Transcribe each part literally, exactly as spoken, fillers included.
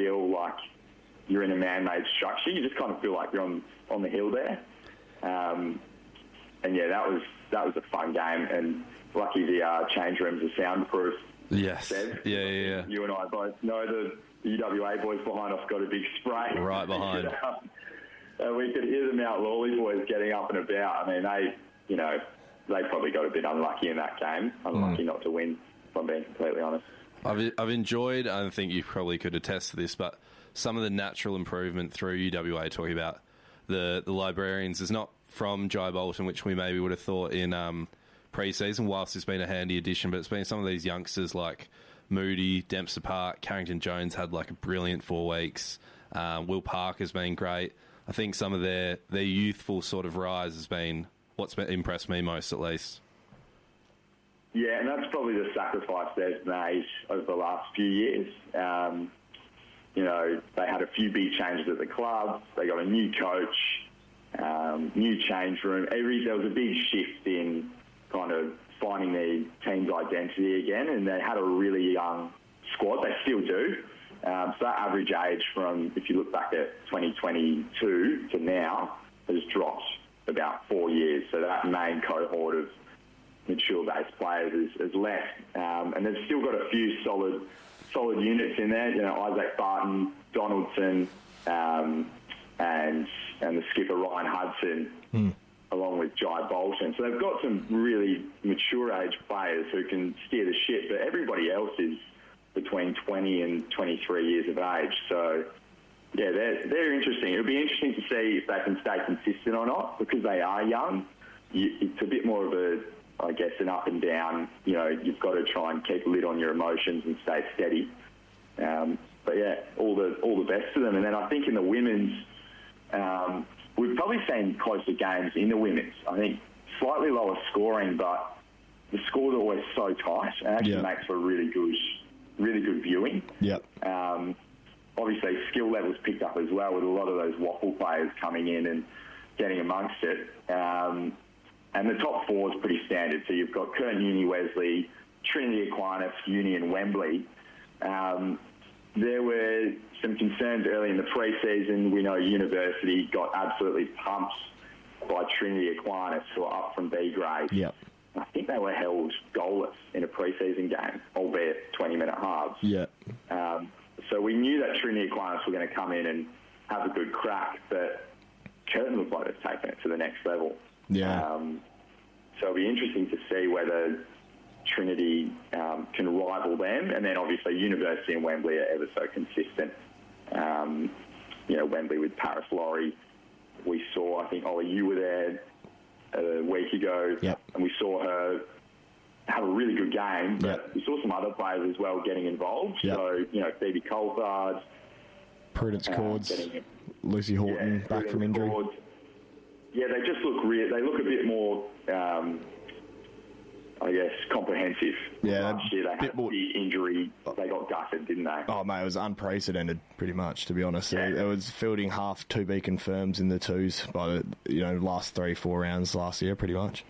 feel like you're in a man-made structure. You just kind of feel like you're on, on the hill there. Um, and yeah, that was that was a fun game, and lucky the uh, change rooms are soundproof. Yes. Seb. Yeah, yeah, yeah. You and I both know the, the U W A boys behind us got a big spray. Right behind. Uh, we could hear the Mount Lawley boys getting up and about. I mean, they, you know, they probably got a bit unlucky in that game. Unlucky mm. not to win, if I'm being completely honest. I've I've enjoyed, I think you probably could attest to this, but some of the natural improvement through U W A, talking about the, the librarians, is not from Jai Bolton, which we maybe would have thought in um, pre-season, whilst it's been a handy addition, but it's been some of these youngsters like Moody, Dempster Park, Carrington Jones had like a brilliant four weeks. Uh, Will Parker's been great. I think some of their, their youthful sort of rise has been what's been, impressed me most, at least. Yeah, and that's probably the sacrifice they've made over the last few years. Um, you know, they had a few big changes at the club. They got a new coach, um, new change room. Every there was a big shift in kind of finding their team's identity again, and they had a really young squad. They still do. Um, so that average age from, if you look back at twenty twenty-two to now, has dropped about four years. So that main cohort of mature-based players has, has left. Um, and they've still got a few solid solid units in there. You know, Isaac Barton, Donaldson, um, and and the skipper Ryan Hudson, mm. along with Jai Bolton. So they've got some really mature-age players who can steer the ship, but everybody else is between twenty and twenty-three years of age. So, yeah, they're, they're interesting. It'll be interesting to see if they can stay consistent or not, because they are young. You, it's a bit more of a, I guess, an up and down. You know, you've got to try and keep a lid on your emotions and stay steady. Um, but, yeah, all the all the best to them. And then I think in the women's, um, we've probably seen closer games in the women's. I think slightly lower scoring, but the scores are always so tight. It actually yeah. makes for a really good really good viewing. Yep. Um, obviously, skill levels picked up as well, with a lot of those waffle players coming in and getting amongst it. Um, and the top four is pretty standard. So you've got Curtin Uni Wesley, Trinity Aquinas, Uni and Wembley. Um, there were some concerns early in the pre-season. We know University got absolutely pumped by Trinity Aquinas, who are up from B grade. Yep. I think they were held goalless in a pre-season game, albeit twenty-minute halves. Yeah. Um, so we knew that Trinity Aquinas were going to come in and have a good crack, but Curtin looked like they've taken it to the next level. Yeah. Um, so it'll be interesting to see whether Trinity um, can rival them, and then obviously University and Wembley are ever so consistent. Um, you know, Wembley with Paris Laurie, we saw, I think, Ollie, you were there a week ago, yep. and we saw her have a really good game, but yep. we saw some other players as well getting involved. Yep. So, you know, Phoebe Coulthard, Prudence uh, Cords, getting, Lucy Horton, yeah, back Prudence from injury. Cords. Yeah, they just look real. They look a bit more, um, I guess, comprehensive. Yeah, last year they had a more, big injury. They got gutted, didn't they? Oh, mate, it was unprecedented, pretty much, to be honest. Yeah. It, it was fielding half to be confirmed in the twos by the you know last three, four rounds last year, pretty much.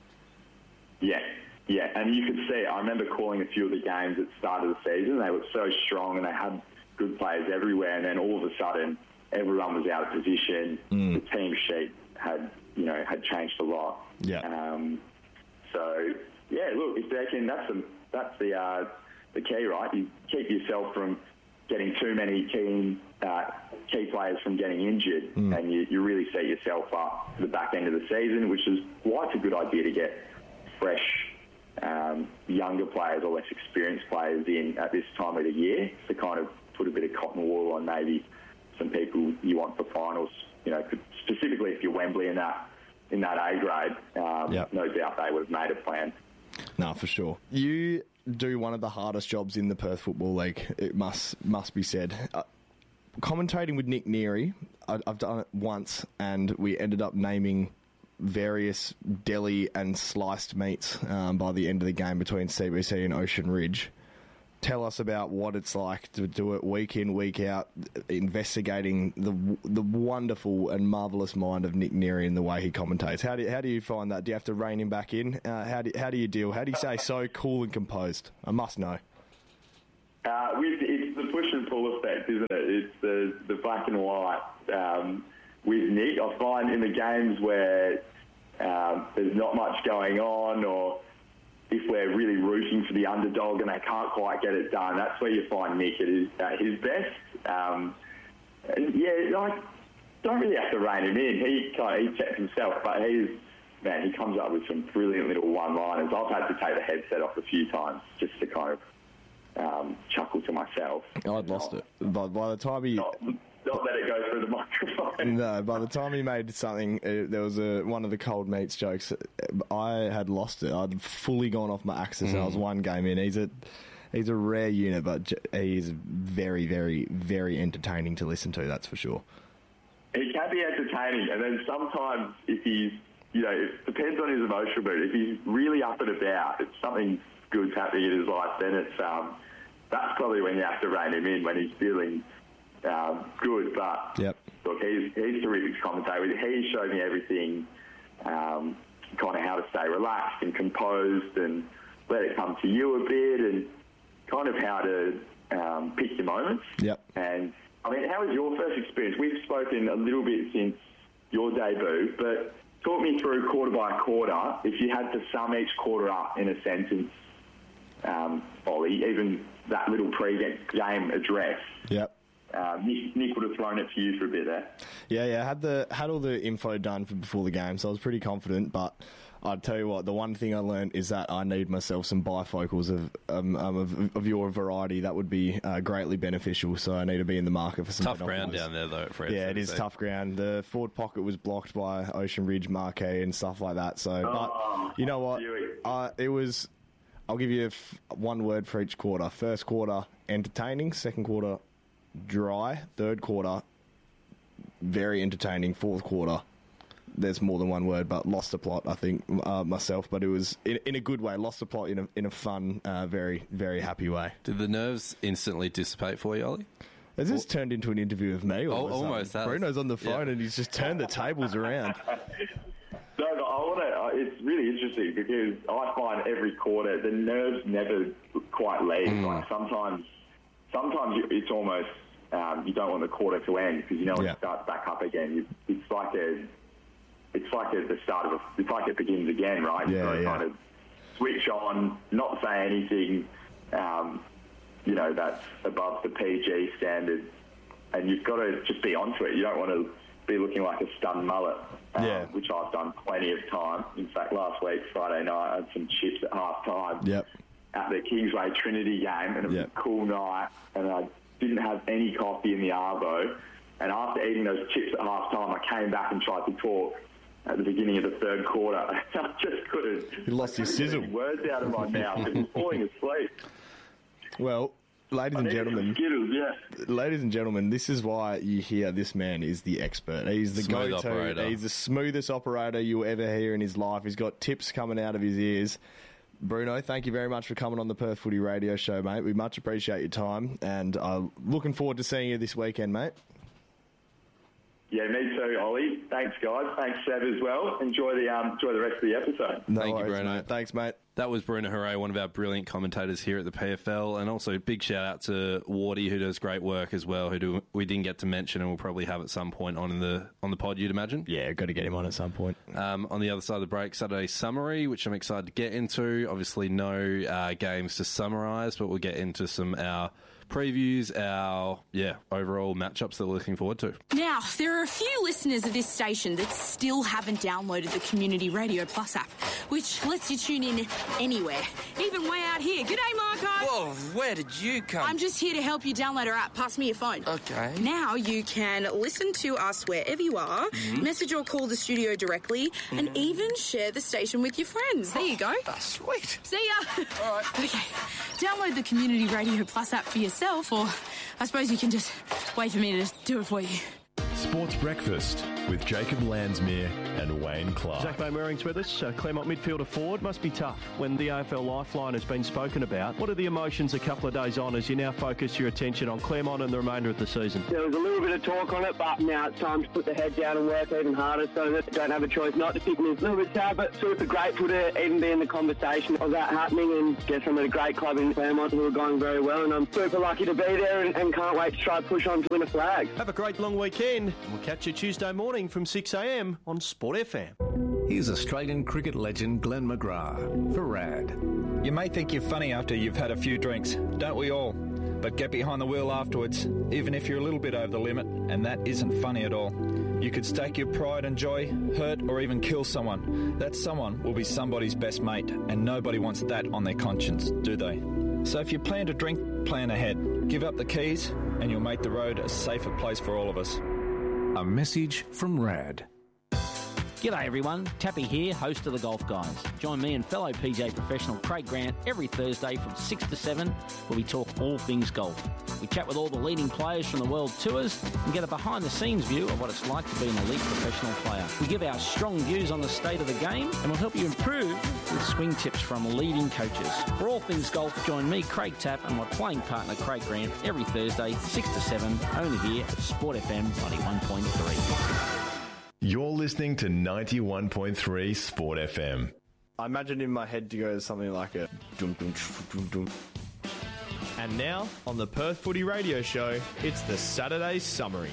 Yeah, yeah, and you could see, I remember calling a few of the games at the start of the season. They were so strong and they had good players everywhere, and then all of a sudden everyone was out of position. Mm. The team sheet had, you know, had changed a lot. Yeah. Um, so, yeah, look, if they can, that's the, that's the, uh, the key, right? You keep yourself from getting too many key, uh, key players from getting injured, mm. and you, you really set yourself up for the back end of the season, which is why it's a good idea to get fresh, um, younger players or less experienced players in at this time of the year to kind of put a bit of cotton wool on maybe some people you want for finals. You know, specifically if you're Wembley in that in that A grade, um, yep. no doubt they would have made a plan. No, for sure. You do one of the hardest jobs in the Perth Football League, it must must be said. Uh, commentating with Nick Neary, I, I've done it once, and we ended up naming various deli and sliced meats um, by the end of the game between C B C and Ocean Ridge. Tell us about what it's like to do it week in, week out, investigating the the wonderful and marvellous mind of Nick Neary and the way he commentates. How do you, how do you find that? Do you have to rein him back in? Uh, how do how do you deal? How do you stay so cool and composed? I must know. Uh, with, it's the push and pull effect, isn't it? black and white um, with Nick. I find in the games where um, there's not much going on, or if we're really rooting for the underdog and they can't quite get it done, that's where you find Nick at his, at his best. Um, and yeah, like, don't really have to rein him in. He kind of, he checks himself, but he's, man, he comes up with some brilliant little one-liners. I've had to take the headset off a few times just to kind of um, chuckle to myself. I'd lost it. By, by the time he... Not, not let it go through the microphone. No, by the time he made something, uh, there was a one of the cold meats jokes. I had lost it. I'd fully gone off my axis, mm. and I was one game in. He's a he's a rare unit, but j- he's very, very, very entertaining to listen to. That's for sure. He can be entertaining, and then sometimes if he's, you know, it depends on his emotional mood. If he's really up and about, if something good's happening in his life, then it's um, that's probably when you have to rein him in, when he's feeling um, good. But yep. look, he's he's terrific to commentate with. He showed me everything, um, kind of how to stay relaxed and composed, and let it come to you a bit, and kind of how to um, pick your moments. Yep. And I mean, how was your first experience? We've spoken a little bit since your debut, but talk me through quarter by quarter. If you had to sum each quarter up in a sentence, um, Ollie, even that little pre-game address. Yep. Um, Nick, Nick would have thrown it to you for a bit there. Yeah, yeah. Had the had all the info done for before the game, so I was pretty confident. But I'd tell you what, the one thing I learned is that I need myself some bifocals of um, um, of, of your variety. That would be uh, greatly beneficial. So I need to be in the market for some tough ground down there, though. Fred, yeah, it is tough ground. The forward pocket was blocked by Ocean Ridge Marquee and stuff like that. So, oh, but you know what? Uh, it was. I'll give you f- one word for each quarter. First quarter, entertaining. Second quarter, dry. Third quarter, very entertaining. Fourth quarter, there's more than one word, but lost the plot, I think, uh, myself. But it was in, in a good way. Lost the plot in a in a fun, uh, very, very happy way. Did the nerves instantly dissipate for you, Ollie? Has this turned into an interview of me? Oh, almost. Bruno's on the phone yeah. and he's just turned the tables around. No, but I want to. It's really interesting because I find every quarter the nerves never quite leave. Mm. Like sometimes, sometimes it's almost um, you don't want the quarter to end because you know when yeah. it starts back up again. You, it's like a, it's like at the start of a, it's like it begins again, right? Yeah, You've got to yeah. kind of switch on, not say anything, um, you know, that's above the P G standard, and you've got to just be onto it. You don't want to be looking like a stunned mullet, um, yeah. which I've done plenty of time. In fact, last week, Friday night, I had some chips at half time yep. at the Kingsway Trinity game, and it was yep. a cool night, and I didn't have any coffee in the arvo. And after eating those chips at half time, I came back and tried to talk at the beginning of the third quarter. I just couldn't. You lost your sizzle. Words out of my mouth. It was falling asleep. Well, ladies and gentlemen, Skittles, yeah. ladies and gentlemen, this is why you hear this man is the expert. He's the Smooth go-to. operator. He's the smoothest operator you'll ever hear in his life. He's got tips coming out of his ears. Bruno, thank you very much for coming on the Perth Footy Radio Show, mate. We much appreciate your time, and I'm looking forward to seeing you this weekend, mate. Yeah, me too, Ollie. Thanks, guys. Thanks, Seb, as well. Enjoy the um, enjoy the rest of the episode. No Thank worries, you, Bruno. Mate. Thanks, mate. That was Bruno Hooray, one of our brilliant commentators here at the P F L, and also big shout out to Wardy, who does great work as well, who do, we didn't get to mention and we'll probably have at some point on in the on the pod, you'd imagine. Yeah, got to get him on at some point. Um, on the other side of the break, Saturday summary, which I'm excited to get into. Obviously, no uh, games to summarise, but we'll get into some our previews, our yeah overall matchups that we're looking forward to. Now, there are a few listeners of this station that still haven't downloaded the Community Radio Plus app, which lets you tune in anywhere, even way out here. G'day, Marco. Whoa, where did you come? I'm just here to help you download our app. Pass me your phone. Okay. Now you can listen to us wherever you are, mm-hmm. message or call the studio directly, mm-hmm. and even share the station with your friends. There you go. Oh, sweet. See ya. All right. Okay. Download the Community Radio Plus app for yourself, or I suppose you can just wait for me to do it for you. Sports Breakfast with Jacob Landsmere and Wayne Clark. Zach Beaumoring's with us, uh, Claremont midfielder forward. Must be tough when the A F L Lifeline has been spoken about. What are the emotions a couple of days on as you now focus your attention on Claremont and the remainder of the season? There was a little bit of talk on it, but now it's time to put the head down and work even harder, so that I don't have a choice not to pick me. A little bit sad, but super grateful to even be in the conversation of that happening, and guess I'm at a great club in Claremont who are going very well, and I'm super lucky to be there and, and can't wait to try to push on to win a flag. Have a great long weekend. We'll catch you Tuesday morning from six a m on Sport F M. Here's Australian cricket legend Glenn McGrath for RAD. You may think you're funny after you've had a few drinks, don't we all? But get behind the wheel afterwards, even if you're a little bit over the limit, and that isn't funny at all. You could stake your pride and joy, hurt or even kill someone. That someone will be somebody's best mate, and nobody wants that on their conscience, do they? So if you plan to drink, plan ahead. Give up the keys, and you'll make the road a safer place for all of us. A message from RAD. G'day everyone, Tappy here, host of The Golf Guys. Join me and fellow P G A professional Craig Grant every Thursday from six to seven, where we talk all things golf. We chat with all the leading players from the world tours and get a behind-the-scenes view of what it's like to be an elite professional player. We give our strong views on the state of the game and we'll help you improve with swing tips from leading coaches. For all things golf, join me, Craig Tapp, and my playing partner Craig Grant every Thursday, six to seven, only here at Sport F M ninety-one point three. You're listening to ninety-one point three Sport F M. I imagine in my head to go something like a dum dum dum dum. And now, on the Perth Footy Radio Show, it's the Saturday Summary.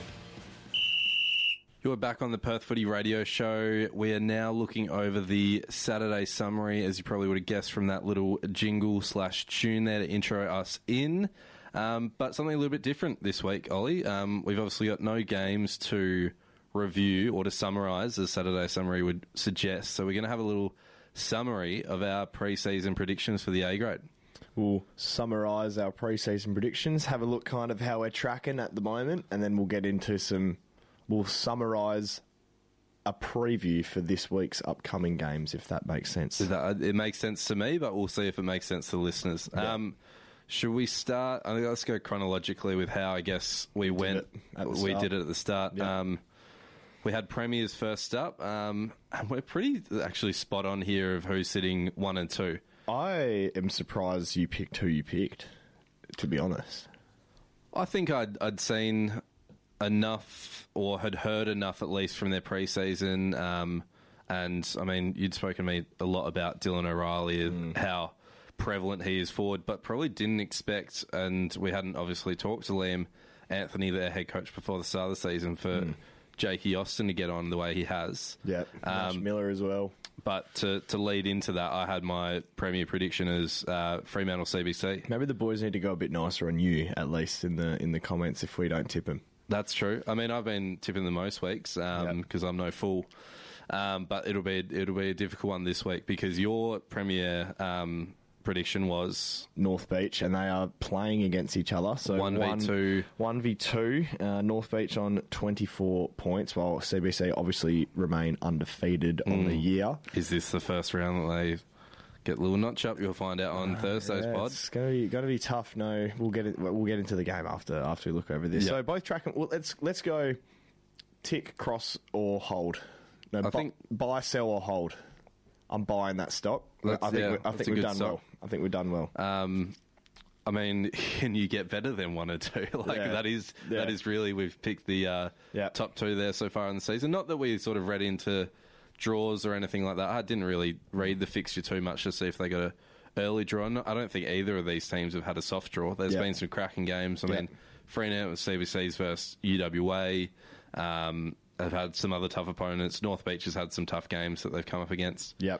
You're back on the Perth Footy Radio Show. We are now looking over the Saturday Summary, as you probably would have guessed from that little jingle slash tune there to intro us in. Um, but something a little bit different this week, Ollie. Um, we've obviously got no games to review or to summarise, as Saturday Summary would suggest. So we're going to have a little summary of our pre-season predictions for the A grade. We'll summarise our pre-season predictions, have a look kind of how we're tracking at the moment, and then we'll get into some... We'll summarise a preview for this week's upcoming games, if that makes sense. That, it makes sense to me, but we'll see if it makes sense to the listeners. Yeah. Um, should we start... I think let's go chronologically with how, I guess, we, we went... Did we did it at the start. Yeah. Um, We had Premiers first up, um, and we're pretty actually spot on here of who's sitting one and two. I am surprised you picked who you picked, to be honest. I think I'd, I'd seen enough, or had heard enough at least from their pre-season, um, and I mean, you'd spoken to me a lot about Dylan O'Reilly, mm. how prevalent he is forward, but probably didn't expect, and we hadn't obviously talked to Liam Anthony, their head coach, before the start of the season for... Mm. Jakey Austin to get on the way he has. Yeah, Nash um, Miller as well. But to, to lead into that, I had my Premier prediction as uh, Fremantle C B C. Maybe the boys need to go a bit nicer on you, at least in the in the comments, if we don't tip them. That's true. I mean, I've been tipping them most weeks because um, yep. I'm no fool. Um, but it'll be it'll be a difficult one this week because your Premier um, prediction was North Beach, and they are playing against each other. So one v two, one v two. Uh, North Beach on twenty-four points, while C B C obviously remain undefeated mm. on the year. Is this the first round that they get a little notch up? You'll find out on uh, Thursday's yeah, pod. It's going to be going to be tough. No, we'll get it. We'll get into the game after after we look over this. Yep. So both tracking. Well, let's let's go. Tick, cross, or hold. No, I bu- think buy, sell, or hold. I'm buying that stock. That's, I think, yeah, we, I think we've done stock. well. I think we've done well. Um, I mean, can you get better than one or two? like yeah. that is yeah. that is really we've picked the uh, yeah. top two there so far in the season. Not that we sort of read into draws or anything like that. I didn't really read the fixture too much to see if they got a early draw. I don't think either of these teams have had a soft draw. There's yeah. been some cracking games. I yeah. mean, Fremantle with C B Cs versus U W A. Um, have had some other tough opponents. North Beach has had some tough games that they've come up against. Yep.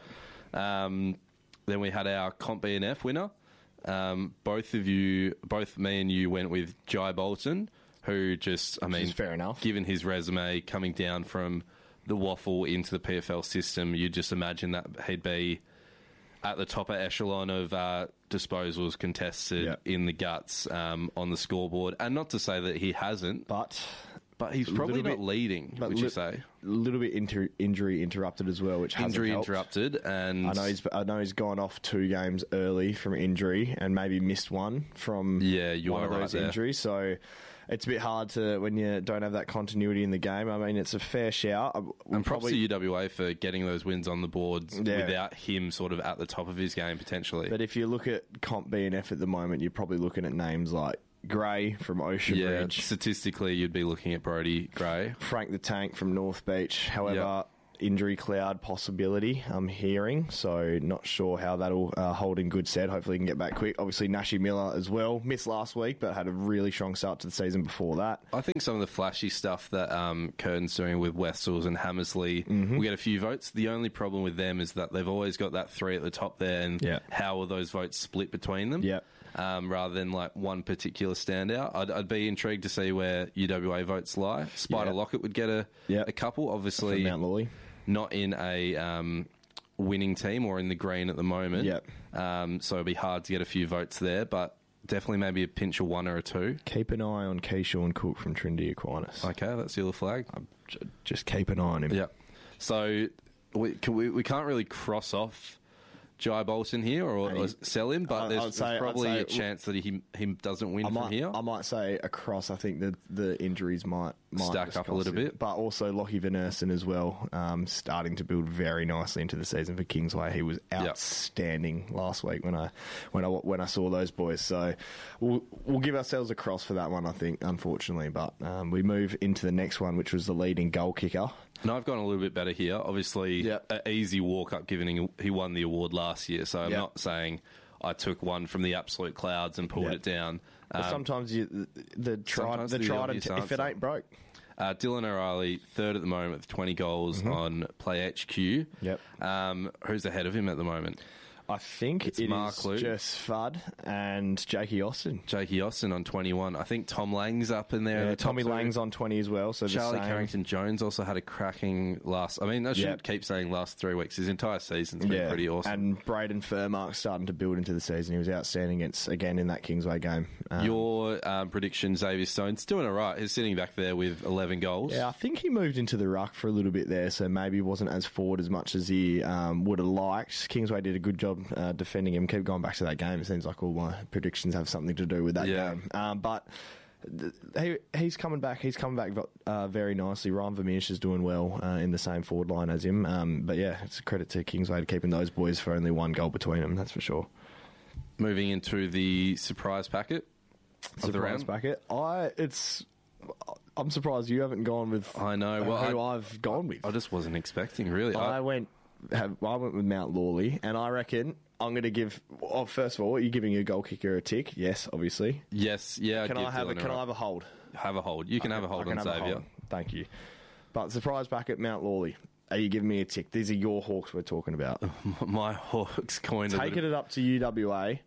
Um, then we had our Comp B N F winner. Um, both of you, both me and you went with Jai Bolton, who just, I Which mean, is fair enough. Given his resume coming down from the waffle into the P F L system, you just imagine that he'd be at the top echelon of uh, disposals contested yep. in the guts um, on the scoreboard. And not to say that he hasn't, but... But he's probably not bit, leading, would li- you say? A little bit inter- injury interrupted as well, which hasn't Injury helped. interrupted, and... I know, he's, I know he's gone off two games early from injury and maybe missed one from yeah, you one are of those right injuries. So it's a bit hard to when you don't have that continuity in the game. I mean, it's a fair shout. We'll and props probably, to U W A for getting those wins on the boards Yeah. without him sort of at the top of his game potentially. But if you look at Comp B N F at the moment, you're probably looking at names like Gray from Ocean yeah, Bridge, statistically, you'd be looking at Brody Gray, Frank the Tank from North Beach. However, Yep. injury cloud possibility, I'm hearing, so not sure how that'll uh, hold in good stead. Hopefully he can get back quick. Obviously, Nashi Miller as well. Missed last week, but had a really strong start to the season before that. I think some of the flashy stuff that um, Curtin's doing with Westels and Hammersley Mhm. will get a few votes. The only problem with them is that they've always got that three at the top there, and Yeah. how will those votes split between them? Yep. Um, rather than like one particular standout. I'd, I'd be intrigued to see where U W A votes lie. Spider Yeah. Lockett would get a, Yep. a couple, obviously. From Mount Lawley. Not in a um, winning team or in the green at the moment. Yep. Um, so it'd be hard to get a few votes there, but definitely maybe a pinch of one or a two. Keep an eye on Keyshawn Cook from Trinity Aquinas. Okay, that's your flag. J- Just keep an eye on him. Yep. So we, can we we can't really cross off Jai Bolton here or, or sell him, but I- there's, I'd say- there's I'd probably say- a chance that he he doesn't win I from might, here. I might say across. I think that the injuries might, might Stack just up a cost little him. bit. but also Lockie Van Ersten as well, um, starting to build very nicely into the season for Kingsway. He was outstanding last week when I when I when I saw those boys. So we'll we'll give ourselves a cross for that one, I think, unfortunately. But um, we move into the next one, which was the leading goal kicker. And I've gone a little bit better here. Obviously, an easy walk-up given he, he won the award last year. So I'm Yep. not saying I took one from the absolute clouds and pulled Yep. it down. But Um, sometimes you, the, the try sometimes the the try obvious to if it answer. ain't broke. Uh, Dylan O'Reilly, third at the moment with twenty goals Mhm. on Play H Q. Yep. Um, who's ahead of him at the moment? I think It's it Mark is Lou. just Fudd and Jakey Austin. Jakey Austin on twenty-one. I think Tom Lang's up in there. in Yeah, the top Tommy two. Lang's on twenty as well. So the Charlie same. Carrington Jones also had a cracking last. I mean, I shouldn't keep saying last three weeks. His entire season's been Yeah, pretty awesome. and Braden Furmark starting to build into the season. He was outstanding against, again in that Kingsway game. Um, Your um, prediction, Xavier Stone's doing all right. He's sitting back there with eleven goals. Yeah, I think he moved into the ruck for a little bit there, so maybe wasn't as forward as much as he um, would have liked. Kingsway did a good job uh, defending him. Keep going back to that game. It seems like all my predictions have something to do with that Yeah. game. Um, but th- he he's coming back. He's coming back uh, very nicely. Ryan Vermeersch is doing well uh, in the same forward line as him. Um, but yeah, it's a credit to Kingsway to keeping those boys for only one goal between them. That's for sure. Moving into the surprise packet of the Surprise round. packet. I it's. I'm surprised you haven't gone with. I know. Well, who I, I've gone with. I just wasn't expecting really. I I, went. Have, I went with Mount Lawley, and I reckon I'm going to give. Oh, first of all, are you giving your goal kicker a tick? Yes, obviously. yes, yeah. I'd Can I give have a, Dylan Can a- I have a hold? have a hold? You can have a hold I can on have a Xavier. hold. Thank you. But surprise back at Mount Lawley. Are you giving me a tick? These are your Hawks we're talking about. My Hawks coined a Taking little- it up to U W A.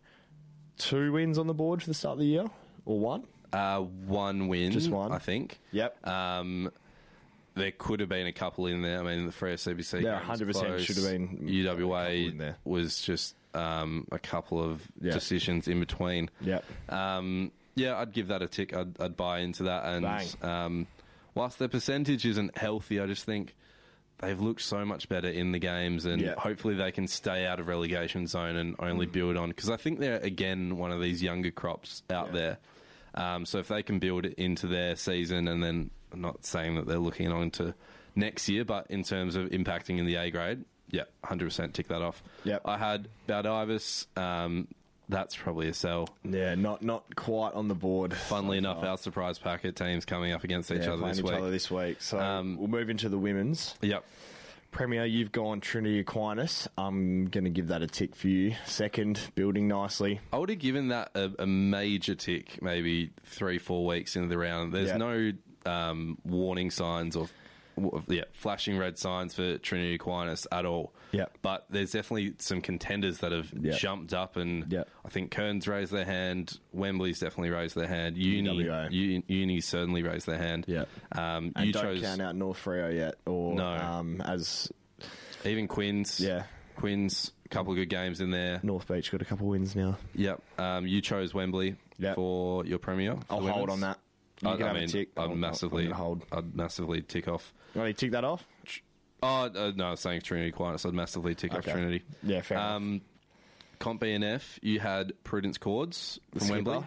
Two wins on the board for the start of the year, or one? Uh, one win, Just one? I think. Yep. Um, there could have been a couple in there. I mean, the Freo C B C There game one hundred percent was should close. have been U W a couple A in there. was just um, a couple of Yeah. decisions in between. Yep. Um, yeah, I'd give that a tick. I'd, I'd buy into that. And Bang. um, whilst their percentage isn't healthy, I just think they've looked so much better in the games, and Yeah. hopefully they can stay out of relegation zone and only Mm. build on, because I think they're again one of these younger crops out there. Um, so if they can build it into their season, and then I'm not saying that they're looking on to next year, but in terms of impacting in the A grade, yeah, one hundred percent tick that off. Yep. I had Baldivis. Um, that's probably a sell. Yeah, not not quite on the board. Funnily enough, our surprise packet teams coming up against each Yeah, other playing this each week. other this week. So Um, we'll move into the women's. Yep. Premier, you've gone Trinity Aquinas. I'm going to give that a tick for you. Second, building nicely. I would have given that a, a major tick maybe three, four weeks into the round. There's Yeah. no um, warning signs or w- yeah, flashing red signs for Trinity Aquinas at all. Yeah. But there's definitely some contenders that have Yeah. jumped up, and Yeah. I think Kern's raised their hand. Wembley's definitely raised their hand. Uni, U W A. Uni, Uni certainly raised their hand. Yeah. Um, And you don't chose count out North Freo yet, or No. um, as even Quinn's. Yeah. Quinn's, a couple of good games in there. North Beach got a couple wins now. Yep. Um, you chose Wembley Yep. for your premier. for I'll the hold women's. on that. You I, can I have a mean, tick. I'd I'll- massively I'm gonna hold. I'd massively tick off. Oh, you tick that off? Oh uh, no, I was saying Trinity Aquinas. I'd massively tick off Okay. Trinity. Yeah, fair enough. Um, Comp B N F, you had Prudence Cords from skipper. Wembley.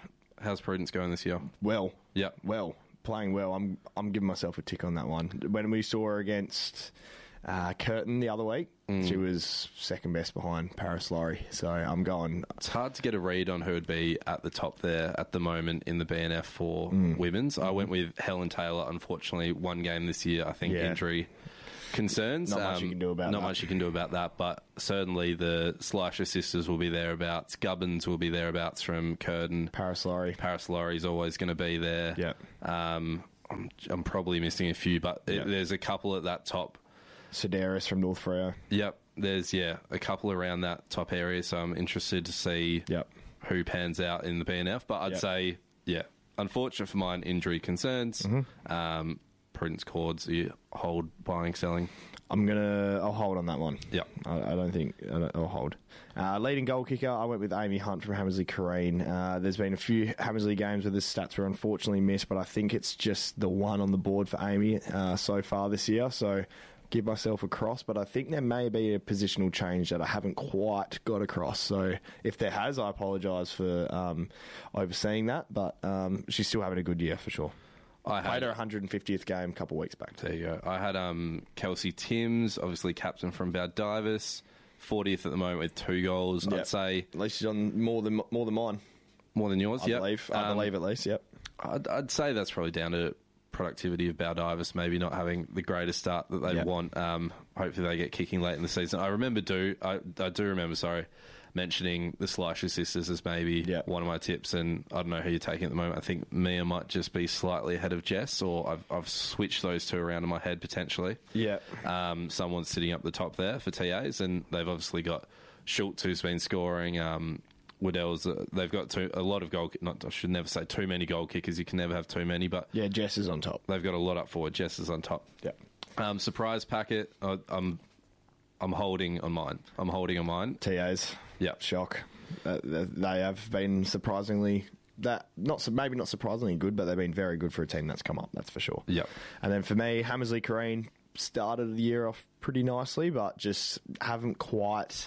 how's Prudence going this year? Well. Yeah. Well. Playing well. I'm I'm giving myself a tick on that one. When we saw her against uh, Curtin the other week, mm. she was second best behind Paris Laurie. So I'm going... It's hard to get a read on who would be at the top there at the moment in the B N F for mm. women's. I went with Helen Taylor, unfortunately, one game this year. I think yeah. injury concerns. Not much um, you can do about not that. Not much you can do about that, but certainly the Slisher sisters will be thereabouts. Gubbins will be thereabouts from Curtin. Paris Laurie. Paris Laurie's always going to be there. Yeah. Um, I'm, I'm probably missing a few, but yep. it, there's a couple at that top. Sedaris from North Freo. Yep. There's, yeah, a couple around that top area, so I'm interested to see yep. who pans out in the B N F. But I'd yep. say, yeah, unfortunate for mine, injury concerns. Mm-hmm. Um, Prudence Cords, you hold, buying, selling? I'm going to... I'll hold on that one. Yeah. I, I don't think... I don't, I'll hold. Uh, leading goal kicker, I went with Amy Hunt from Hammersley Kareen. Uh, there's been a few Hammersley games where the stats were unfortunately missed, but I think it's just the one on the board for Amy uh, so far this year, so give myself a cross, but I think there may be a positional change that I haven't quite got across, so if there has, I apologise for um, overseeing that, but um, she's still having a good year for sure. I played her one hundred fiftieth game a couple of weeks back. There you go. I had um, Kelsey Timms, obviously captain from Baldivis, fortieth at the moment with two goals. Yep. I'd say at least she's on more than more than mine. More than yours, I yep. believe. I um, believe at least. Yep. I'd, I'd say that's probably down to productivity of Baldivis, maybe not having the greatest start that they yep. want. Um, hopefully they get kicking late in the season. I remember do I, I do remember sorry. mentioning the Slisher sisters as maybe yep. one of my tips, and I don't know who you're taking at the moment. I think Mia might just be slightly ahead of Jess, or I've, I've switched those two around in my head potentially. Yeah. Um, someone's sitting up the top there for T As, and they've obviously got Schultz, who's been scoring. Um, Waddell's, uh, they've got two, a lot of goal. Not I should never say too many goal kickers. You can never have too many, but yeah, Jess is on top. They've got a lot up forward. Jess is on top. Yeah. Um, surprise packet. I, I'm I'm holding on mine. I'm holding on mine. T As. Yeah. Shock. Uh, they have been surprisingly that not maybe not surprisingly good, but they've been very good for a team that's come up. That's for sure. Yep. And then for me, Hammersley Kareen started the year off pretty nicely, but just haven't quite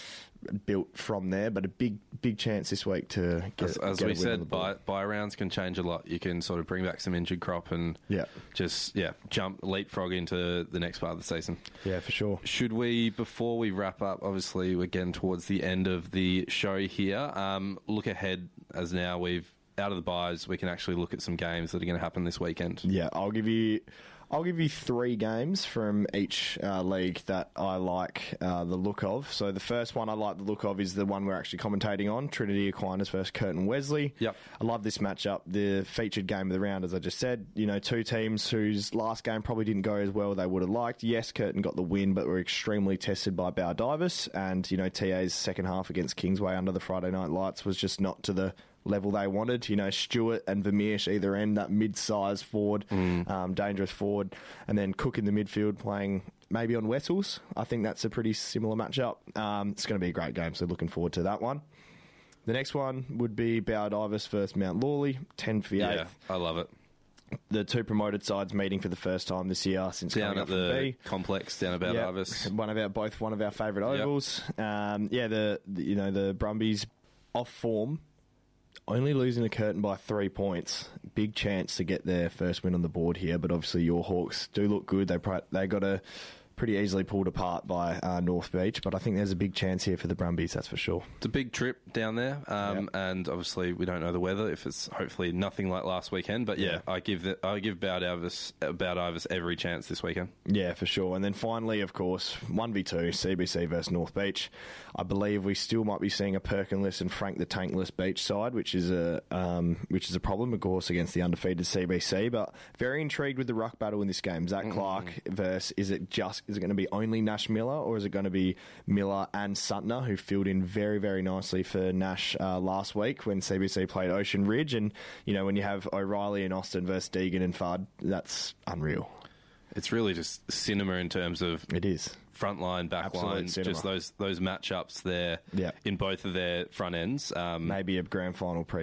built from there. But a big big chance this week to get. As, as get we a win said, buy, buy rounds can change a lot. You can sort of bring back some injured crop and yeah. just yeah jump leapfrog into the next part of the season. Yeah, for sure. Should we, before we wrap up, obviously we're getting towards the end of the show here. Um, look ahead, as now we've out of the buys, we can actually look at some games that are going to happen this weekend. Yeah, I'll give you. I'll give you three games from each uh, league that I like uh, the look of. So the first one I like the look of is the one we're actually commentating on, Trinity Aquinas versus Curtin Wesley. Yep. I love this matchup. The featured game of the round, as I just said, you know, two teams whose last game probably didn't go as well as they would have liked. Yes, Curtin got the win, but were extremely tested by Baldivis. And, you know, T A's second half against Kingsway under the Friday Night Lights was just not to the level they wanted. You know, Stewart and Vermeersch either end, that mid-sized forward, mm. um, dangerous forward, and then Cook in the midfield playing maybe on Wessels. I think that's a pretty similar matchup. Um, it's going to be a great game, so looking forward to that one. The next one would be Baldivis versus Mount Lawley, ten for the yeah, eighth. I love it. The two promoted sides meeting for the first time this year since down coming at up from the B. complex down at Baldivis. Yep. One of our both one of our favourite ovals. Yep. Um, yeah, the, the you know the Brumbies off form. Only losing to Curtin by three points. Big chance to get their first win on the board here, but obviously your Hawks do look good. They they got a pretty easily pulled apart by uh, North Beach, but I think there's a big chance here for the Brumbies, that's for sure. It's a big trip down there, um, yep. and obviously we don't know the weather, if it's hopefully nothing like last weekend, but yeah, yeah. I give the, I give Baldivis, Baldivis every chance this weekend. Yeah, for sure. And then finally, of course, one v two, C B C versus North Beach. I believe we still might be seeing a Perkinless and Frank the Tankless Beach side, which is a um, which is a problem, of course, against the undefeated C B C, but very intrigued with the ruck battle in this game. Zach mm-hmm. Clark versus, is it just, is it going to be only Nash Miller, or is it going to be Miller and Sutner, who filled in very, very nicely for Nash uh, last week when C B C played Ocean Ridge? And, you know, when you have O'Reilly and Austin versus Deegan and Fudd, that's unreal. It's really just cinema in terms of... It is. Front line, back line, just those those matchups there yeah. in both of their front ends. Um, Maybe a grand final preview.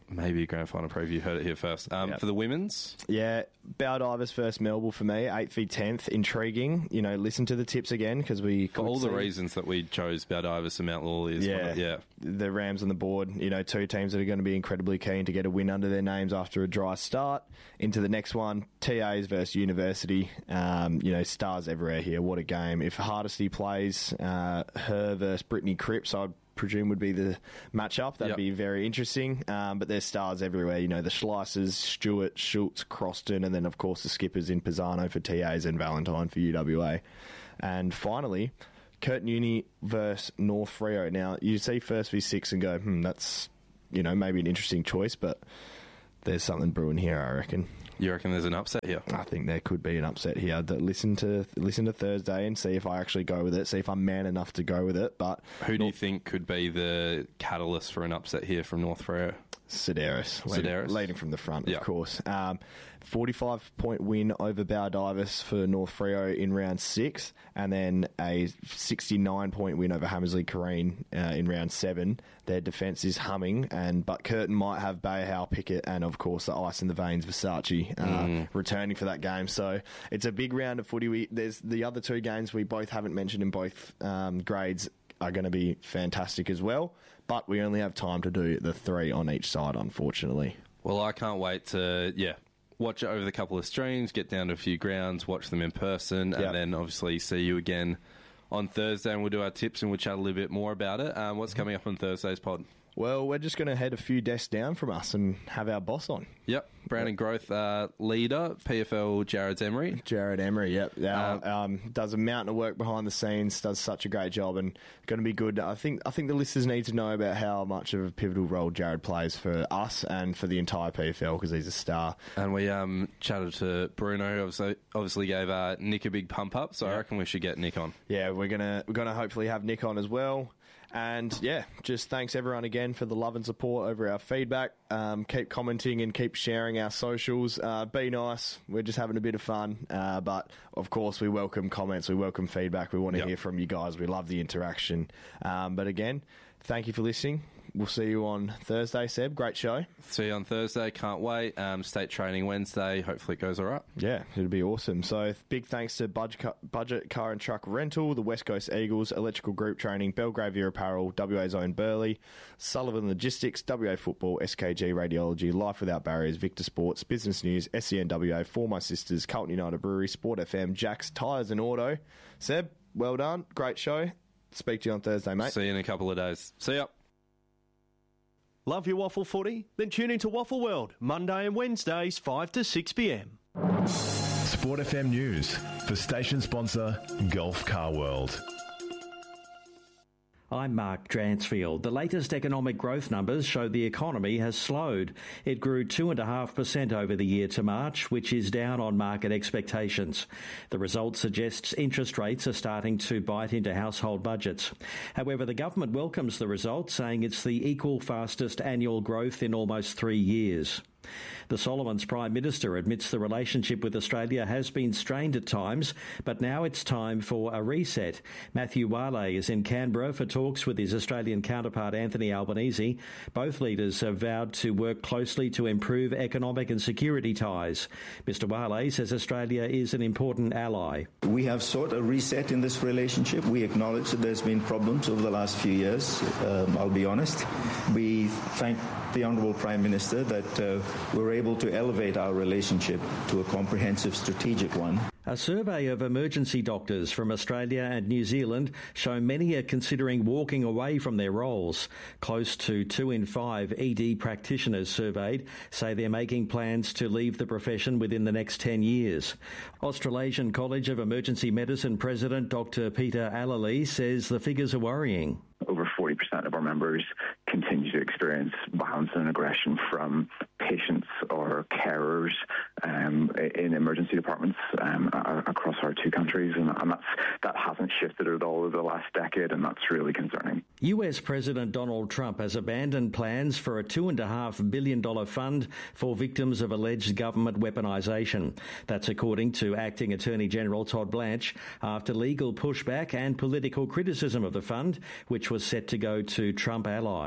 maybe a grand final preview. Heard it here first. Um, Yep. For the women's, Yeah, Baldivers versus Melbourne for me, eighth v tenth, intriguing. You know, listen to the tips again because we for all the reasons that we chose Baldivers and Mount Lawley. Is Yeah, one of, yeah. The Rams on the board, you know, two teams that are going to be incredibly keen to get a win under their names after a dry start. Into the next one, T As versus University. Um, you know, stars everywhere here. What a game. If Hardesty plays uh, her versus Brittany Cripps, I'd presume would be the matchup. That'd Yep. be very interesting. Um, but there's stars everywhere. You know, the Schleissers, Stewart, Schultz, Croston, and then, of course, the skippers in Pisano for T As and Valentine for U W A. And finally, Curtin Uni versus North Freo. Now, you see first v six and go, hmm, that's, you know, maybe an interesting choice, but there's something brewing here, I reckon. You reckon there's an upset here? I think there could be an upset here. That listen to listen to Thursday and see if I actually go with it, see if I'm man enough to go with it. But who do you think could be the catalyst for an upset here from North Freo? Sedaris. Leading, Sedaris? leading from the front, Yeah. of course. Um, forty-five point win over Baldivers for North Freo in round six, and then a sixty-nine point win over Hammersley Kareen uh, in round seven. Their defence is humming, and but Curtin might have Bayhow, Pickett, and of course the ice in the veins Versace uh, Mm. returning for that game. So it's a big round of footy. We, there's the other two games we both haven't mentioned in both um, grades are going to be fantastic as well. But we only have time to do the three on each side, unfortunately. Well, I can't wait to, yeah, watch it over the couple of streams, get down to a few grounds, watch them in person, Yep. and then obviously see you again on Thursday, and we'll do our tips and we'll chat a little bit more about it. Um, what's coming up on Thursday's pod? Well, we're just going to head a few desks down from us and have our boss on. Yep, Brandon Growth uh, leader, P F L Jared Emery. Jared Emery, yep. Um, um, does a mountain of work behind the scenes, does such a great job, and going to be good. I think I think the listeners need to know about how much of a pivotal role Jared plays for us and for the entire P F L because he's a star. And we um, chatted to Bruno, who obviously, obviously gave uh, Nick a big pump up, so I reckon we should get Nick on. Yeah, we're gonna we're gonna hopefully have Nick on as well. And yeah, just thanks everyone again for the love and support over our feedback. Um, keep commenting and keep sharing our socials. Uh, be nice. We're just having a bit of fun. Uh, but of course, we welcome comments. We welcome feedback. We want to Yep. hear from you guys. We love the interaction. Um, but again, thank you for listening. We'll see you on Thursday, Seb. Great show. See you on Thursday. Can't wait. Um, state training Wednesday. Hopefully it goes all right. Yeah, it'll be awesome. So big thanks to Budget Car, Budget Car and Truck Rental, the West Coast Eagles, Electrical Group Training, Belgravia Apparel, W A's Own Burley, Sullivan Logistics, W A Football, S K G Radiology, Life Without Barriers, Victor Sports, Business News, S E N W A, For My Sisters, Carlton United Brewery, Sport F M, Jack's Tyres and Auto. Seb, well done. Great show. Speak to you on Thursday, mate. See you in a couple of days. See ya. Love your waffle footy? Then tune into Waffle World, Monday and Wednesdays, five to six p m. Sport F M News for station sponsor Gulf Car World. I'm Mark Dransfield. The latest economic growth numbers show the economy has slowed. It grew two point five percent over the year to March, which is down on market expectations. The result suggests interest rates are starting to bite into household budgets. However, the government welcomes the result, saying it's the equal fastest annual growth in almost three years. The Solomons Prime Minister admits the relationship with Australia has been strained at times, but now it's time for a reset. Matthew Wale is in Canberra for talks with his Australian counterpart Anthony Albanese. Both leaders have vowed to work closely to improve economic and security ties. Mister Wale says Australia is an important ally. We have sought a reset in this relationship. We acknowledge that there's been problems over the last few years, um, I'll be honest. We thank the Honourable Prime Minister that uh, we're able to elevate our relationship to a comprehensive strategic one. A survey of emergency doctors from Australia and New Zealand show many are considering walking away from their roles. Close to two in five E D practitioners surveyed say they're making plans to leave the profession within the next ten years. Australasian College of Emergency Medicine President Doctor Peter Allally says the figures are worrying. Over forty percent of our members continue to experience violence and aggression from patients or carers um, in emergency departments um, across our two countries, and, and that's, that hasn't shifted at all over the last decade, and that's really concerning. U S President Donald Trump has abandoned plans for a two point five billion dollars fund for victims of alleged government weaponization. That's according to Acting Attorney General Todd Blanche, after legal pushback and political criticism of the fund, which was set to go to Trump allies.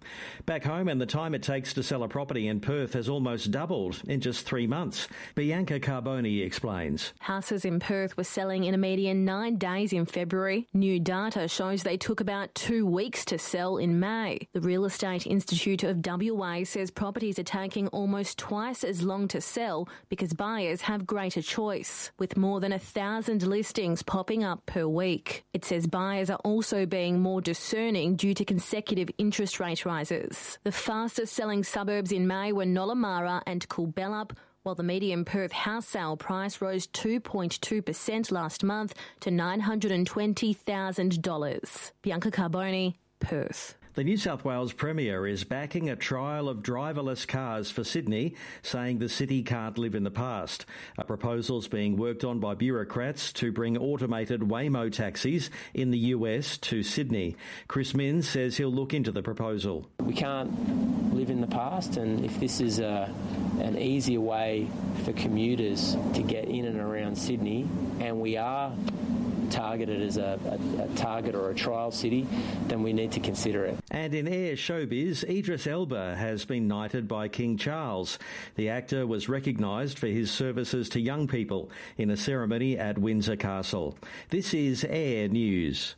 Back home, and the time it takes to sell a property in Perth has almost doubled in just three months. Bianca Carboni explains. Houses in Perth were selling in a median nine days in February. New data shows they took about two weeks to sell in May. The Real Estate Institute of W A says properties are taking almost twice as long to sell because buyers have greater choice, with more than a thousand listings popping up per week. It says buyers are also being more discerning due to consecutive interest rate rises. The fastest selling suburbs in May were Nollamara and Coolbellup, while the median Perth house sale price rose two point two percent last month to nine hundred twenty thousand dollars. Bianca Carboni, Perth. The New South Wales Premier is backing a trial of driverless cars for Sydney, saying the city can't live in the past. A proposal's being worked on by bureaucrats to bring automated Waymo taxis in the U S to Sydney. Chris Minns says he'll look into the proposal. We can't live in the past, and if this is a, an easier way for commuters to get in and around Sydney, and we are targeted as a, a, a target or a trial city, then we need to consider it. And in air showbiz, Idris Elba has been knighted by King Charles. The actor was recognised for his services to young people in a ceremony at Windsor Castle. This is Air News.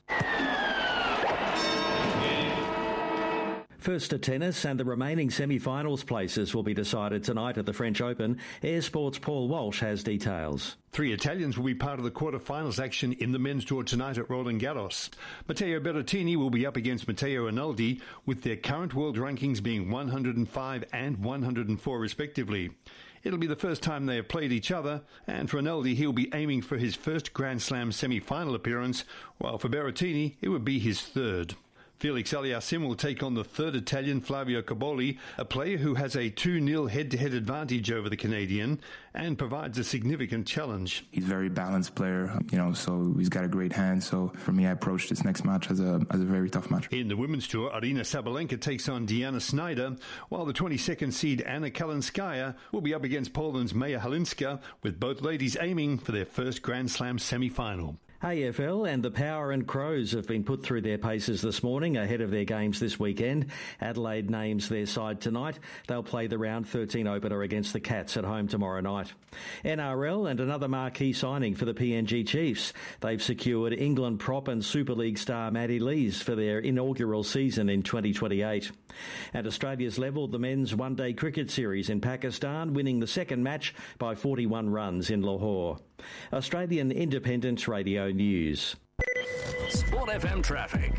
First to tennis, and the remaining semi-finals places will be decided tonight at the French Open. Air Sports' Paul Walsh has details. Three Italians will be part of the quarter-finals action in the men's tour tonight at Roland Garros. Matteo Berrettini will be up against Matteo Rinaldi, with their current world rankings being one hundred five and one hundred four respectively. It'll be the first time they have played each other, and for Rinaldi, he'll be aiming for his first Grand Slam semi-final appearance, while for Berrettini, it would be his third. Felix Aliassime will take on the third Italian, Flavio Cobolli, a player who has a two nil head-to-head advantage over the Canadian and provides a significant challenge. He's a very balanced player, you know, so he's got a great hand. So for me, I approach this next match as a as a very tough match. In the women's tour, Arina Sabalenka takes on Diana Snyder, while the twenty-second seed Anna Kalinskaya will be up against Poland's Maja Halinska, with both ladies aiming for their first Grand Slam semi-final. A F L and the Power and Crows have been put through their paces this morning ahead of their games this weekend. Adelaide names their side tonight. They'll play the round thirteen opener against the Cats at home tomorrow night. N R L and another marquee signing for the P N G Chiefs. They've secured England prop and Super League star Matty Lees for their inaugural season in twenty twenty-eight. And Australia's levelled the men's one-day cricket series in Pakistan, winning the second match by forty-one runs in Lahore. Australian Independent Radio News. Sport F M traffic.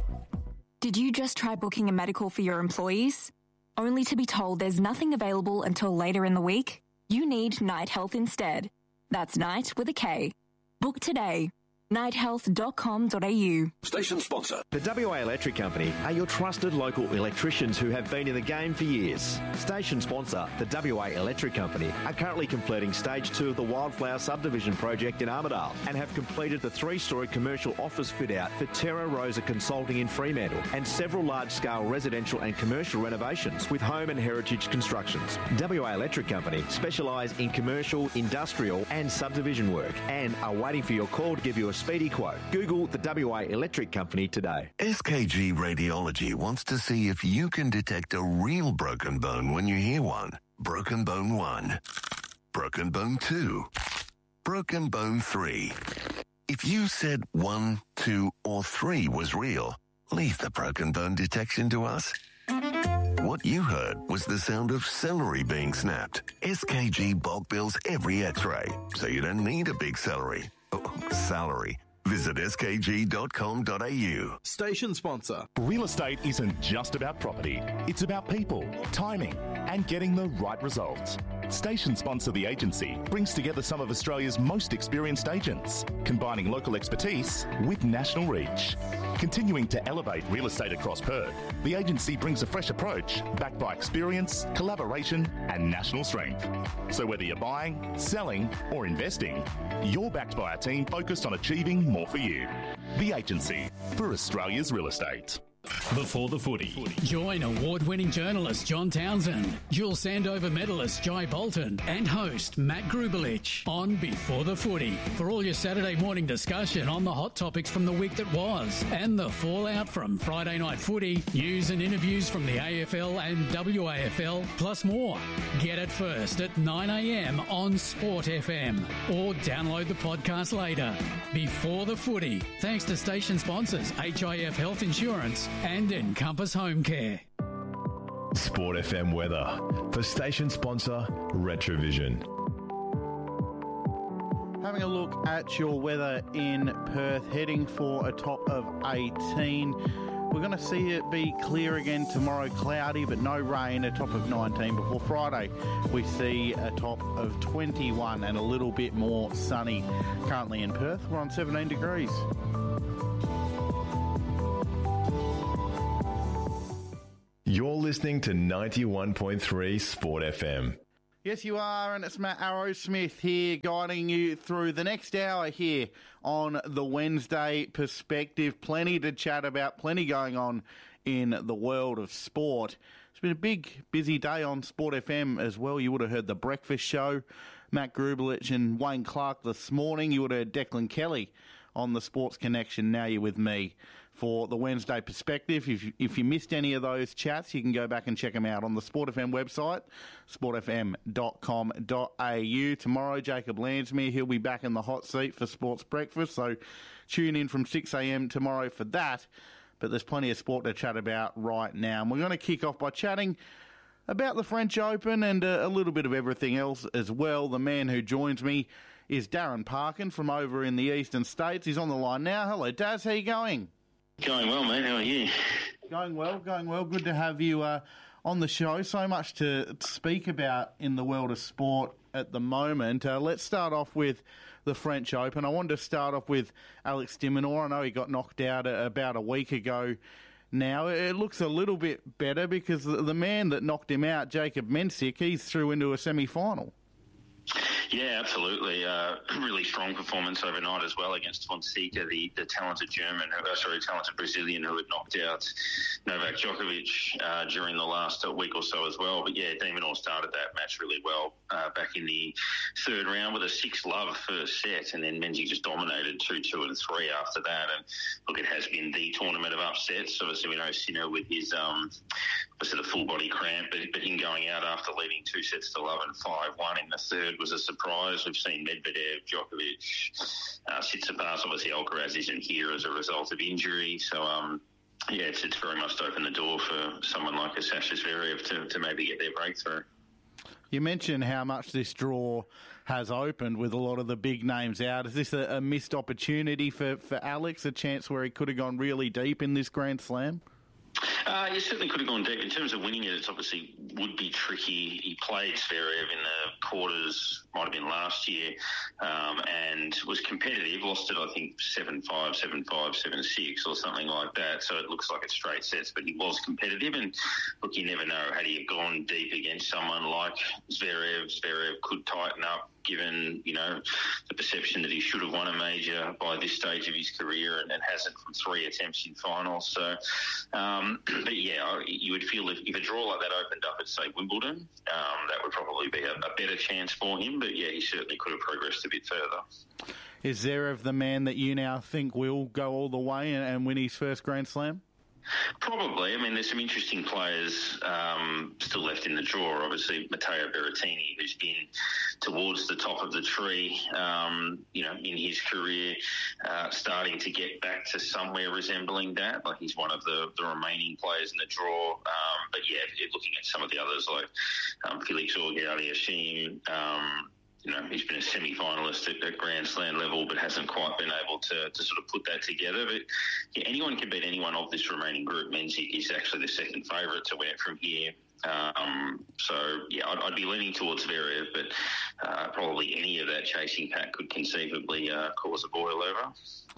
Did you just try booking a medical for your employees? Only to be told there's nothing available until later in the week? You need Night Health instead. That's Night with a K. Book today. night health dot com dot a u. Station sponsor. The W A Electric Company are your trusted local electricians who have been in the game for years. Station sponsor, the W A Electric Company, are currently completing stage two of the Wildflower subdivision project in Armidale and have completed the three-storey commercial office fit-out for Terra Rosa Consulting in Fremantle and several large-scale residential and commercial renovations with home and heritage constructions. W A Electric Company specialise in commercial, industrial and subdivision work and are waiting for your call to give you a speedy quote. Google the W A Electric Company today. S K G Radiology wants to see if you can detect a real broken bone when you hear one. Broken bone one. Broken bone two. Broken bone three. If you said one, two, or three was real, leave the broken bone detection to us. What you heard was the sound of celery being snapped. S K G bulk bills every x-ray, so you don't need a big celery. Oh, salary. Visit s k g dot com dot a u. Station sponsor. Real estate isn't just about property. It's about people, timing, and getting the right results. Station sponsor The Agency brings together some of Australia's most experienced agents, combining local expertise with national reach. Continuing to elevate real estate across Perth, The Agency brings a fresh approach backed by experience, collaboration, and national strength. So whether you're buying, selling, or investing, you're backed by a team focused on achieving more for you. The Agency for Australia's real estate. Before the Footy. Join award-winning journalist John Townsend, dual Sandover medalist Jai Bolton, and host Matt Grubelich on Before the Footy for all your Saturday morning discussion on the hot topics from the week that was and the fallout from Friday night footy, news and interviews from the A F L and W A F L, plus more. Get it first at nine a.m. on Sport F M or download the podcast later. Before the Footy, thanks to station sponsors H I F Health Insurance and Encompass Home Care. Sport F M weather for station sponsor Retrovision. Having a look at your weather in Perth, heading for a top of eighteen. We're going to see it be clear again tomorrow, cloudy but no rain, a top of nineteen. Before Friday, we see a top of twenty-one and a little bit more sunny. Currently in Perth, we're on seventeen degrees. You're listening to ninety-one point three Sport F M. Yes, you are, and it's Matt Arrowsmith here guiding you through the next hour here on the Wednesday Perspective. Plenty to chat about, plenty going on in the world of sport. It's been a big, busy day on Sport F M as well. You would have heard The Breakfast Show, Matt Grubelich and Wayne Clark this morning. You would have heard Declan Kelly on the Sports Connection. Now you're with me for the Wednesday Perspective. If you, if you missed any of those chats, you can go back and check them out on the Sport F M website, sport f m dot com dot a u. Tomorrow, Jacob Landsmere, he'll be back in the hot seat for Sports Breakfast, so tune in from six a.m. tomorrow for that. But there's plenty of sport to chat about right now. And we're going to kick off by chatting about the French Open and a, a little bit of everything else as well. The man who joins me is Darren Parkin from over in the Eastern States. He's on the line now. Hello, Daz. How you going? Going well, mate. How are you? Going well, going well. Good to have you uh, on the show. So much to speak about in the world of sport at the moment. Uh, let's start off with the French Open. I wanted to start off with Alex de Minaur. I know he got knocked out about a week ago now. It looks a little bit better because the man that knocked him out, Jacob Mensik, he's through into a semi-final. Yeah, absolutely. Uh, really strong performance overnight as well against Fonseca, the, the talented German, uh, sorry, talented Brazilian who had knocked out Novak Djokovic uh, during the last uh, week or so as well. But yeah, de Minaur started that match really well uh, back in the third round with a six-love first set, and then Mensik just dominated two, two, and three after that. And look, it has been the tournament of upsets. Obviously, we know Sinner with his um, obviously the full body cramp, but, but him going out after leading two sets to love and five one in the third was a surprise. We've seen Medvedev, Djokovic, uh, Tsitsipas. Obviously, Alcaraz isn't here as a result of injury. So, um, yeah, it's, it's very much opened the door for someone like a Sasha Zverev to, to maybe get their breakthrough. You mentioned how much this draw has opened with a lot of the big names out. Is this a, a missed opportunity for, for Alex, a chance where he could have gone really deep in this Grand Slam? Uh, you certainly could have gone deep. In terms of winning it, it's obviously would be tricky. He played Zverev in the quarters, might have been last year, um, and was competitive. Lost it, I think, seven five, seven five, seven six or something like that. So it looks like it's straight sets, but he was competitive. And look, you never know. Had he have gone deep against someone like Zverev, Zverev could tighten up, given, you know, the perception that he should have won a major by this stage of his career and, and hasn't from three attempts in finals. So, um, but yeah, you would feel if, if a draw like that opened up at, say, Wimbledon, um, that would probably be a, a better chance for him. But yeah, he certainly could have progressed a bit further. Is Zverev the man that you now think will go all the way and, and win his first Grand Slam? Probably. I mean, there's some interesting players um, still left in the draw. Obviously, Matteo Berrettini, who's been towards the top of the tree, um, you know, in his career, uh, starting to get back to somewhere resembling that. Like, he's one of the, the remaining players in the draw. Um, but yeah, looking at some of the others like um, Felix Auger-Aliassime, um you know, he's been a semi-finalist at, at Grand Slam level, but hasn't quite been able to, to sort of put that together. But yeah, anyone can beat anyone of this remaining group. Mensik is actually the second favourite to win it from here. Um, so, yeah, I'd, I'd be leaning towards Zverev, but uh, probably any of that chasing pack could conceivably uh, cause a boil over.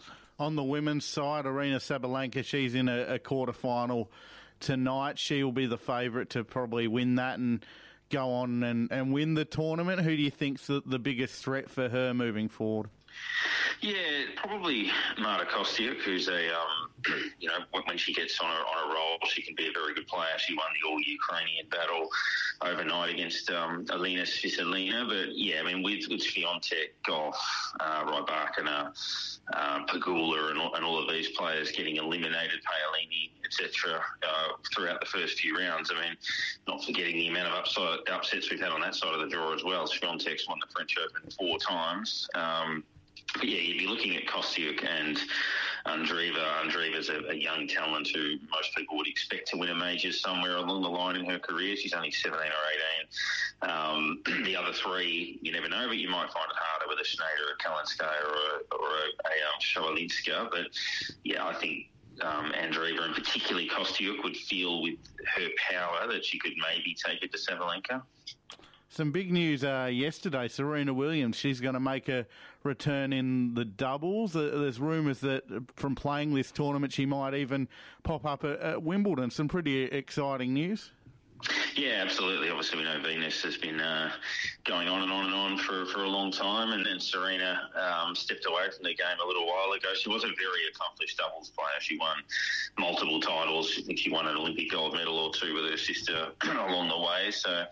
On the women's side, Aryna Sabalenka, she's in a, a quarter-final tonight. She will be the favourite to probably win that and go on and, and win the tournament. Who do you think's the, the biggest threat for her moving forward? Yeah, probably Marta Kostyuk, who's a um, you know, when she gets on a, on a roll, she can be a very good player. She won the all-Ukrainian battle overnight against um, Alina Svitolina. But, yeah, I mean, with, with Swiatek, Goff, uh, Rybakina, uh, Pegula and all, and all of these players getting eliminated, Paolini, et cetera, uh, throughout the first few rounds. I mean, not forgetting the amount of upside, upsets we've had on that side of the draw as well. Swiatek's won the French Open four times. Um, but, yeah, you'd be looking at Kostyuk and Andreeva. Andreeva's a, a young talent who most people would expect to win a major somewhere along the line in her career. She's only seventeen or eighteen. Um, the other three, you never know, but you might find it harder with a Schneider, a Kalinskaya, or a, or a, a um, Shawalinska. But, yeah, I think um, Andreeva and particularly Kostyuk would feel with her power that she could maybe take it to Sabalenka. Some big news uh, yesterday. Serena Williams, she's going to make a return in the doubles. Uh, there's rumours that from playing this tournament, she might even pop up at, at Wimbledon. Some pretty exciting news. Yeah, absolutely. Obviously, we know Venus has been uh, going on and on and on for, for a long time, and then Serena um, stepped away from the game a little while ago. She was a very accomplished doubles player. She won multiple titles. I think she won an Olympic gold medal or two with her sister along the way. So,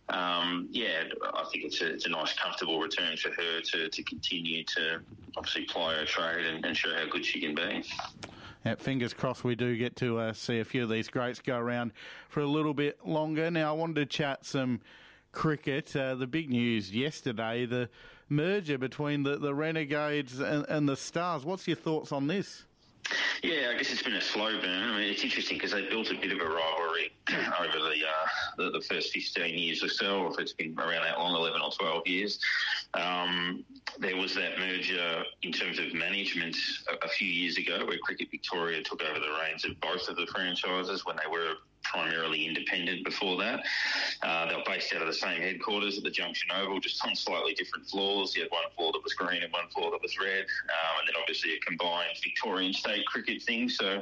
um, yeah, I think it's a, it's a nice, comfortable return for her to, to continue to obviously ply her trade and, and show how good she can be. Yeah, fingers crossed we do get to uh, see a few of these greats go around for a little bit longer. Now, I wanted to chat some cricket. Uh, the big news yesterday, the merger between the, the Renegades and, and the Stars. What's your thoughts on this? Yeah, I guess it's been a slow burn. I mean, it's interesting because they built a bit of a rivalry over the, uh, the the first fifteen years or so, or if it's been around that long, eleven or twelve years. Um, there was that merger in terms of management a, a few years ago where Cricket Victoria took over the reins of both of the franchises when they were primarily independent before that. Uh, they were based out of the same headquarters at the Junction Oval, just on slightly different floors. You had one floor that was green and one floor that was red, um, and then obviously a combined Victorian state cricket thing. So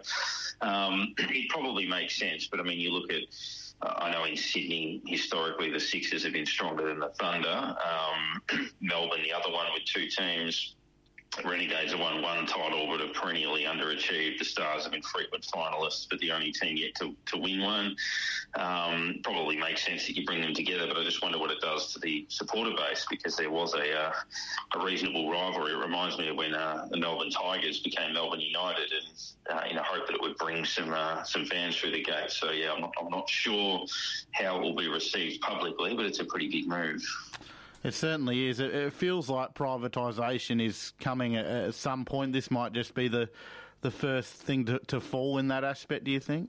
um, it probably makes sense. But, I mean, you look at, uh, I know in Sydney, historically, the Sixers have been stronger than the Thunder. Um, Melbourne, the other one with two teams. Renegades have won one title but have perennially underachieved. The Stars have been frequent finalists but the only team yet to, to win one. Um, probably makes sense that you bring them together, but I just wonder what it does to the supporter base because there was a uh, a reasonable rivalry. It reminds me of when uh, the Melbourne Tigers became Melbourne United and uh, in a hope that it would bring some uh, some fans through the gate. So, yeah, I'm not, I'm not sure how it will be received publicly, but it's a pretty big move. It certainly is. It, it feels like privatisation is coming at, at some point. This might just be the the first thing to, to fall in that aspect, do you think?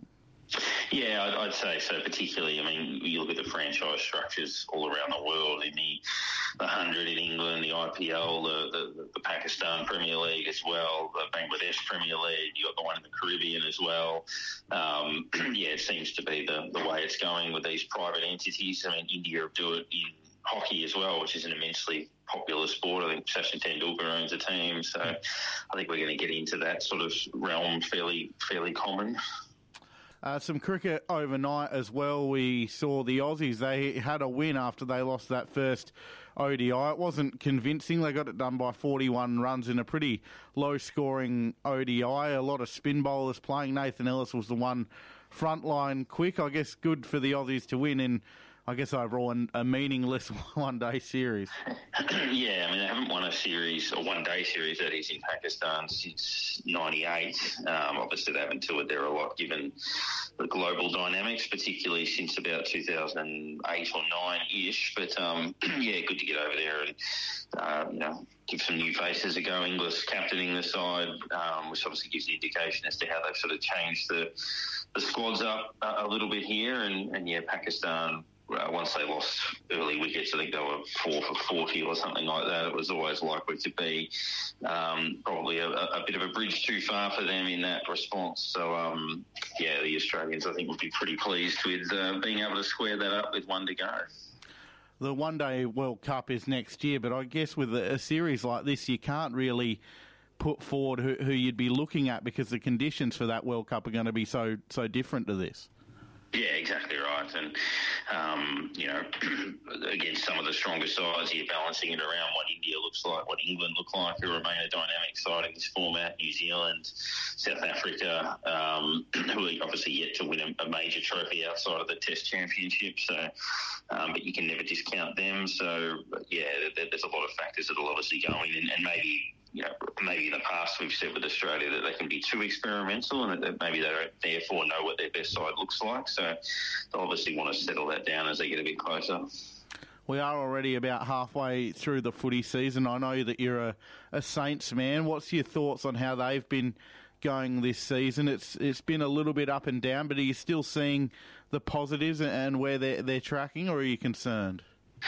Yeah, I'd, I'd say so, particularly. I mean, you look at the franchise structures all around the world, in the, the one hundred in England, the I P L, the, the, the Pakistan Premier League as well, the Bangladesh Premier League, you got the one in the Caribbean as well. Um, yeah, it seems to be the, the way it's going with these private entities. I mean, India do it in hockey as well, which is an immensely popular sport. I think Sachin Tendulkar owns a team, so I think we're going to get into that sort of realm fairly fairly common. Uh, some cricket overnight as well. We saw the Aussies. They had a win after they lost that first O D I. It wasn't convincing. They got it done by forty-one runs in a pretty low-scoring O D I. A lot of spin bowlers playing. Nathan Ellis was the one frontline quick. I guess good for the Aussies to win in, I guess, overall a meaningless one-day series. Yeah, I mean, they haven't won a series, a one-day series, that is, in Pakistan since ninety-eight. Um, obviously, they haven't toured there a lot, given the global dynamics, particularly since about two thousand eight or nine-ish. But, um, yeah, good to get over there and, uh, you know, give some new faces a go. Inglis captaining the side, um, which obviously gives the indication as to how they've sort of changed the, the squads up a, a little bit here. And, and yeah, Pakistan, Uh, once they lost early wickets, I think they were four for forty or something like that. It was always likely to be um, probably a, a bit of a bridge too far for them in that response. So, um, yeah, the Australians, I think, would be pretty pleased with uh, being able to square that up with one to go. The one-day World Cup is next year, but I guess with a, a series like this, you can't really put forward who, who you'd be looking at because the conditions for that World Cup are going to be so so different to this. Yeah, exactly right. And, um, you know, against some of the stronger sides, you're balancing it around what India looks like, what England look like, who remain a dynamic side in this format, New Zealand, South Africa, um, who are obviously yet to win a, a major trophy outside of the Test Championship. So, um, but you can never discount them. So, yeah, there, there's a lot of factors that will obviously go in, and, and maybe... You know, maybe in the past we've said with Australia that they can be too experimental and that maybe they don't therefore know what their best side looks like. So they'll obviously want to settle that down as they get a bit closer. We are already about halfway through the footy season. I know that you're a, a Saints man. What's your thoughts on how they've been going this season? It's It's been a little bit up and down, but are you still seeing the positives and where they're, they're tracking, or are you concerned?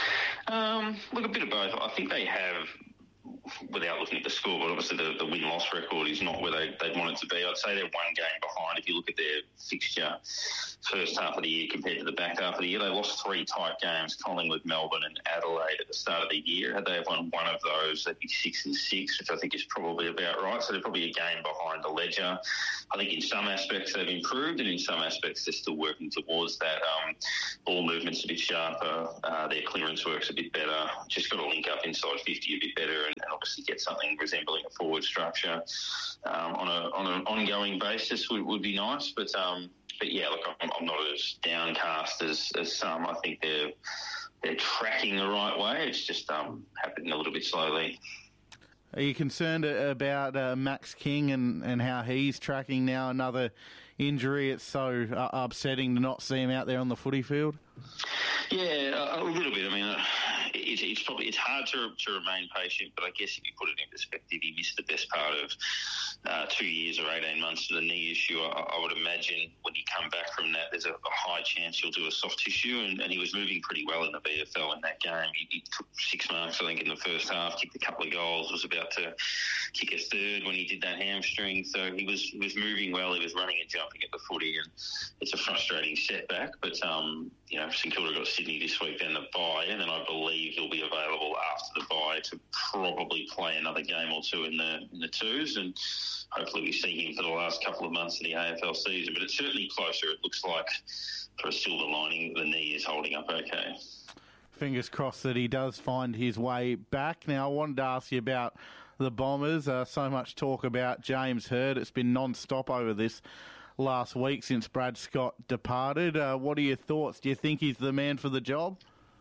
Um, look, a bit of both. I think they have... without looking at the score, but obviously the, the win-loss record is not where they, they'd want it to be. I'd say they're one game behind. If you look at their fixture first half of the year compared to the back half of the year, they lost three tight games, Collingwood, Melbourne and Adelaide at the start of the year. Had they have won one of those, they'd be six and six, which I think is probably about right. So they're probably a game behind the ledger. I think in some aspects they've improved, and in some aspects they're still working towards that. Um, ball movement's a bit sharper, uh, their clearance work's a bit better. Just got to link up inside fifty a bit better, and, and obviously get something resembling a forward structure um, on a on an ongoing basis would, would be nice. But um, but yeah, look, I'm, I'm not as downcast as, as some. I think they're they're tracking the right way. It's just um, happening a little bit slowly. Are you concerned about uh, Max King and, and how he's tracking now? Another injury. It's so uh, upsetting to not see him out there on the footy field. Yeah, a, a little bit. I mean, uh, it's, it's probably it's hard to to remain patient, but I guess if you put it in perspective, he missed the best part of uh, two years or eighteen months to the knee issue. I, I would imagine when you come back from that, there's a, a high chance you'll do a soft tissue, and, and he was moving pretty well in the V F L in that game. He, he took six marks, I think, in the first half, kicked a couple of goals, was about to kick a third when he did that hamstring. So he was he was moving well. He was running and jumping at the footy, and it's a frustrating setback. But um, you know, St Kilda got Sydney this week, then the bye, and then I believe he'll be available after the bye to probably play another game or two in the in the twos, and hopefully we see him for the last couple of months of the A F L season. But it's certainly closer. It looks like, for a silver lining, the knee is holding up okay. Fingers crossed that he does find his way back. Now, I wanted to ask you about the Bombers. Uh, so much talk about James Hird. It's been non-stop over this last week since Brad Scott departed. Uh, what are your thoughts? Do you think he's the man for the job?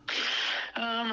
Um,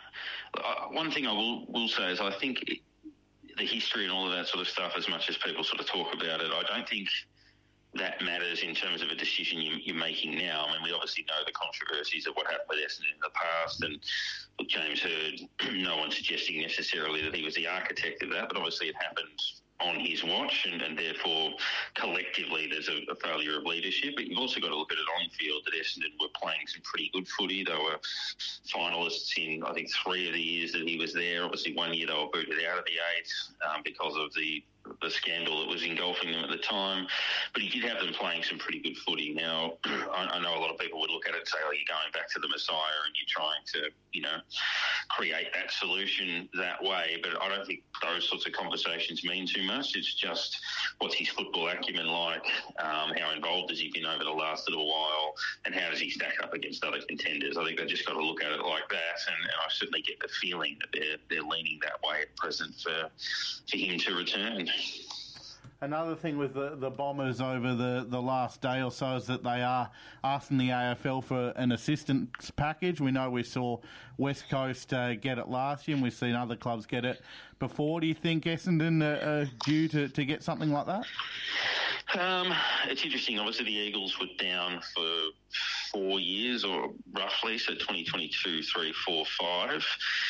uh, one thing I will, will say is I think it, the history and all of that sort of stuff, as much as people sort of talk about it, I don't think that matters in terms of a decision you, you're making now. I mean, we obviously know the controversies of what happened with Essendon in the past, and look, James Hird, no one's suggesting necessarily that he was the architect of that, but obviously it happened on his watch, and, and therefore collectively there's a, a failure of leadership. But you've also got to look at it on field that Essendon were playing some pretty good footy. They were finalists in, I think, three of the years that he was there. Obviously one year they were booted out of the eight um, because of the the scandal that was engulfing them at the time. But he did have them playing some pretty good footy. Now, I, I know a lot of people would look at it and say, oh, you're going back to the Messiah and you're trying to, you know, create that solution that way. But I don't think those sorts of conversations mean too much. It's just, what's his football acumen like? Um, how involved has he been over the last little while? And how does he stack up against other contenders? I think they've just got to look at it like that. And, and I certainly get the feeling that they're, they're leaning that way at present for, for him to return. Another thing with the, the Bombers over the, the last day or so is that they are asking the A F L for an assistance package. We know we saw West Coast uh, get it last year, and we've seen other clubs get it before. Do you think Essendon are, are due to, to get something like that? Um, it's interesting. Obviously, the Eagles were down for four years, or roughly, so twenty twenty-two, three, four, five.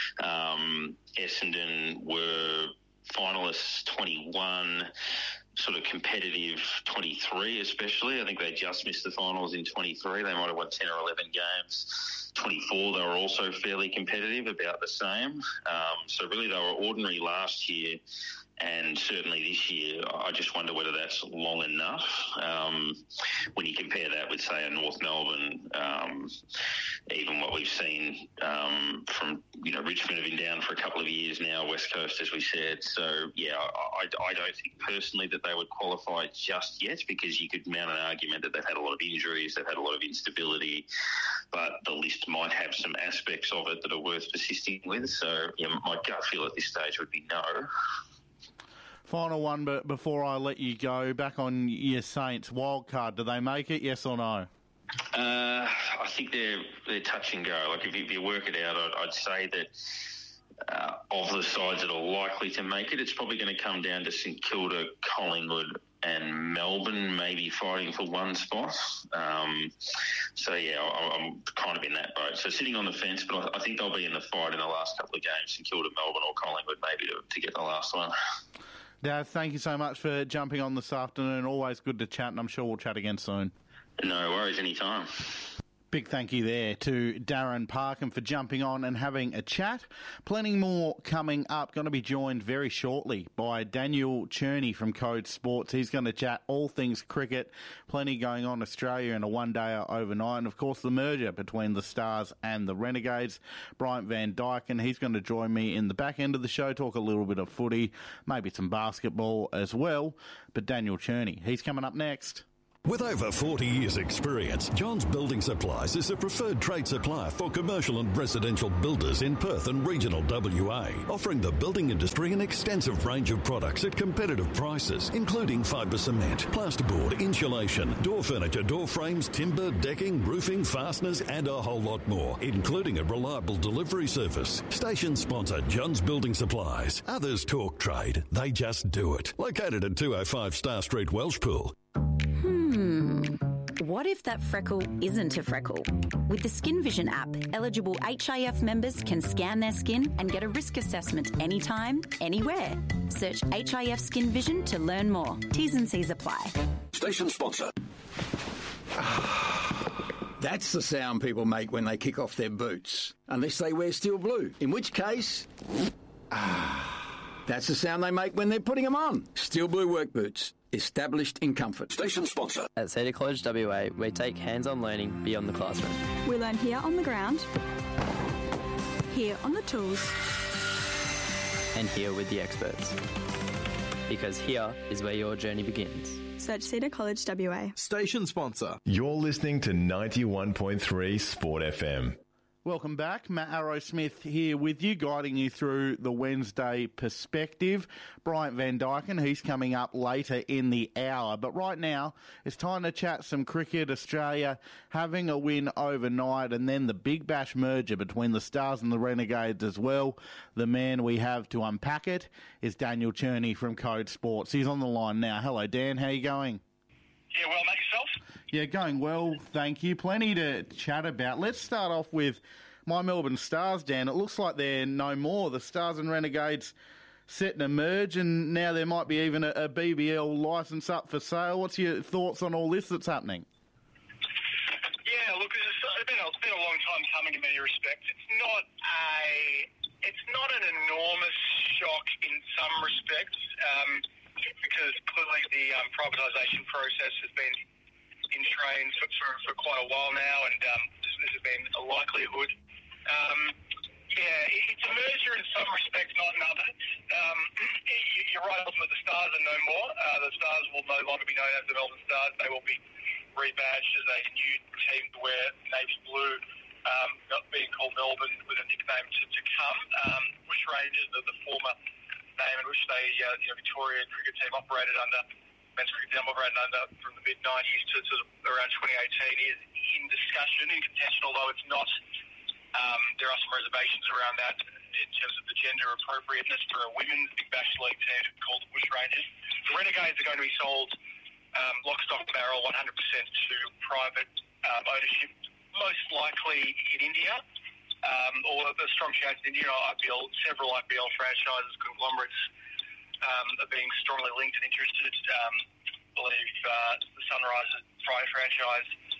Um, Essendon were finalists twenty-one, sort of competitive twenty-three especially. I think they just missed the finals in twenty-three. They might have won ten or eleven games twenty-four, they were also fairly competitive, about the same. Um, so really they were ordinary last year, and certainly this year. I just wonder whether that's long enough. Um, when you compare that with, say, a North Melbourne, um, even what we've seen um, from, you know, Richmond have been down for a couple of years now, West Coast, as we said. So, yeah, I, I don't think personally that they would qualify just yet, because you could mount an argument that they've had a lot of injuries, they've had a lot of instability, but the list might have some aspects of it that are worth persisting with. So, yeah, my gut feel at this stage would be no. Final one, but before I let you go, back on your Saints wildcard, do they make it, yes or no? Uh, I think they're they're touch and go. Like if you, if you work it out, I'd, I'd say that uh, of the sides that are likely to make it, it's probably going to come down to St Kilda, Collingwood, and Melbourne, maybe fighting for one spot. Um, so yeah, I, I'm kind of in that boat. So sitting on the fence, but I, I think they'll be in the fight in the last couple of games. St Kilda, Melbourne, or Collingwood, maybe to, to get the last one. Dad, thank you so much for jumping on this afternoon. Always good to chat, and I'm sure we'll chat again soon. No worries, anytime. Big thank you there to Darren Parkin for jumping on and having a chat. Plenty more coming up. Going to be joined very shortly by Daniel Cherney from Code Sports. He's going to chat all things cricket. Plenty going on in Australia in a one-dayer overnight. And, of course, the merger between the Stars and the Renegades. Bryant Van Dyken, he's going to join me in the back end of the show, talk a little bit of footy, maybe some basketball as well. But Daniel Cherney, he's coming up next. With over forty years' experience, John's Building Supplies is a preferred trade supplier for commercial and residential builders in Perth and regional W A, offering the building industry an extensive range of products at competitive prices, including fibre cement, plasterboard, insulation, door furniture, door frames, timber, decking, roofing, fasteners, and a whole lot more, including a reliable delivery service. Station sponsor John's Building Supplies. Others talk trade, they just do it. Located at two oh five Star Street, Welshpool. Hmm. What if that freckle isn't a freckle? With the Skin Vision app, eligible H I F members can scan their skin and get a risk assessment anytime, anywhere. Search H I F Skin Vision to learn more. T's and C's apply. Station sponsor. That's the sound people make when they kick off their boots. Unless they wear steel blue, in which case... That's the sound they make when they're putting them on. Steel blue work boots. Established in comfort. Station sponsor. At Cedar College W A, we take hands-on learning beyond the classroom. We learn here on the ground, here on the tools, and here with the experts. Because here is where your journey begins. Search Cedar College W A. Station sponsor. You're listening to ninety-one point three Sport F M. Welcome back. Matt Arrowsmith here with you, guiding you through the Wednesday perspective. Bryant Van Dyken, he's coming up later in the hour. But right now, it's time to chat some cricket. Australia having a win overnight, and then the Big Bash merger between the Stars and the Renegades as well. The man we have to unpack it is Daniel Cherney from Code Sports. He's on the line now. Hello, Dan. How you going? Yeah, well, mate, yourself? Yeah, going well, thank you. Plenty to chat about. Let's start off with my Melbourne Stars, Dan. It looks like they're no more. The Stars and Renegades set and emerge, and now there might be even a, a B B L licence up for sale. What's your thoughts on all this that's happening? Yeah, look, it's been a, it's been a long time coming in many respects. It's not a, it's not an enormous shock in some respects, um, because clearly the um, privatisation process has been in train for, for, for quite a while now, and um, this, this has been a likelihood. Um, yeah, it's a merger in some respects, not in others. Um, you're right, ultimately the Stars are no more. Uh, the Stars will no longer be known as the Melbourne Stars. They will be rebadged as a new team to wear navy blue, um, not being called Melbourne with a nickname to, to come. Um, Bush Rangers, the, the former name in which they, uh, you know, Victorian cricket team operated under, men's cricket team operated under from the mid nineties to, to around twenty eighteen, is in discussion, in contention, although it's not. Um, there are some reservations around that in terms of the gender appropriateness for a women's Big Bash League team called the Bush Rangers. The Renegades are going to be sold um, lock, stock, barrel, one hundred percent to private um, ownership, most likely in India. Um, or a strong chance in India. I P L, several I P L franchises, conglomerates um, are being strongly linked and interested. Um, I believe uh, the Sunrisers franchise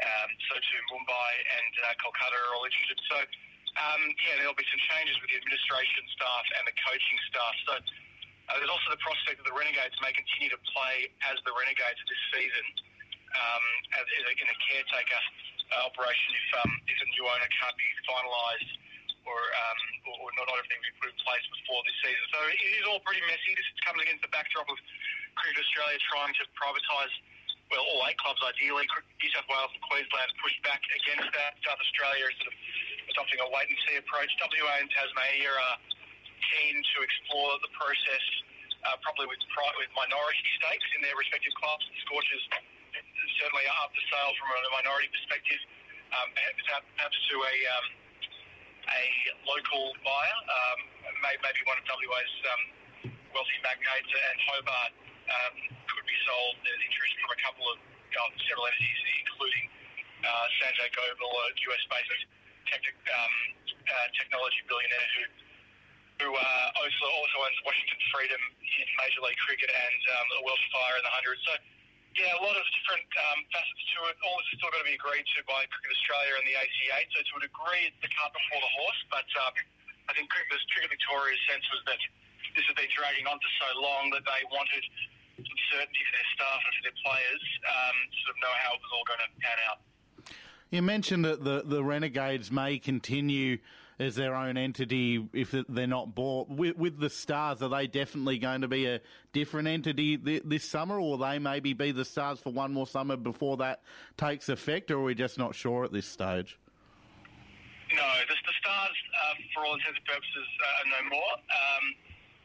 Um, so too Mumbai and uh, Kolkata are all interested. So, um, yeah, there'll be some changes with the administration staff and the coaching staff. So uh, there's also the prospect that the Renegades may continue to play as the Renegades this season um, as, as a, in a caretaker uh, operation if, um, if a new owner can't be finalised or, um, or, or not everything be put in place before this season. So it is all pretty messy. This comes against the backdrop of Cricket Australia trying to privatise, well, all eight clubs ideally. New South Wales and Queensland pushed back against that. South Australia is sort of adopting a wait-and-see approach. W A and Tasmania are keen to explore the process, uh, probably with with minority stakes in their respective clubs. The Scorchers certainly are up for sale from a minority perspective, um, perhaps, perhaps to a um, a local buyer, um, maybe one of W A's um, wealthy magnates, and Hobart um, could be sold. There's interest from a couple of uh, several entities, including uh, Sanjay Goebel, a U S-based tech, um, uh, technology billionaire who who uh, also, also owns Washington Freedom in Major League Cricket and um, the Welsh Fire in the hundred. So, yeah, a lot of different um, facets to it. All this is still got to be agreed to by Cricket Australia and the A C eight. So to a degree, it's the cart before the horse. But um, I think Cricket, Cricket Victoria's sense was that this had been dragging on for so long that they wanted some certainty for their staff and for their players um, to sort of know how it was all going to pan out. You mentioned that the, the Renegades may continue as their own entity if they're not bought. With, with the Stars, are they definitely going to be a different entity th- this summer, or they maybe be the Stars for one more summer before that takes effect, or are we just not sure at this stage? No, the, the Stars, uh, for all intents and purposes, uh, are no more. Um,